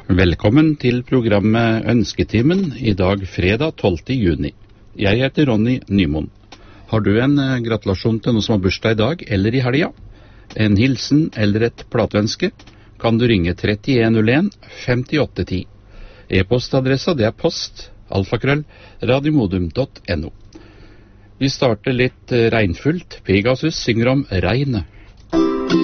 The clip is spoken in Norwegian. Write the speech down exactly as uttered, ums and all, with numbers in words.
Velkommen til programmet Ønsketimen, i dag fredag tolvte juni. Jeg heter Ronny Nymoen. Har du en eh, gratulasjon til noen som har bursdag i dag eller i helga? En hilsen eller et plateønske? Kan du ringe trettien null en femtiåtte ti. E-postadressa det er post, alfakrøll, radiomodum punktum no. Vi starter litt eh, regnfullt. Pegasus synger om regnet.